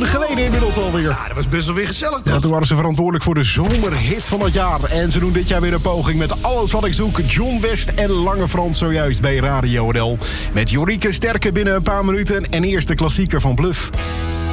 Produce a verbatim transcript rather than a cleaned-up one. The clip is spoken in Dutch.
geleden inmiddels alweer. Ja, dat was best wel weer gezellig, toch? Ja, toen waren ze verantwoordelijk voor de zomerhit van het jaar. En ze doen dit jaar weer een poging met Alles Wat Ik Zoek. John West en Lange Frans zojuist bij Radio N L. Met Jorike Sterke binnen een paar minuten en eerst de klassieker van Bluff.